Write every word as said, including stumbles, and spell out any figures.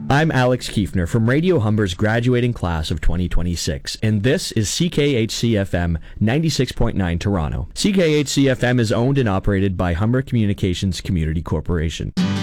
I'm Alex Kiefner from Radio Humber's graduating class of twenty twenty-six, and this is C K H C F M ninety-six point nine Toronto. C K H C F M is owned and operated by Humber Communications Community Corporation.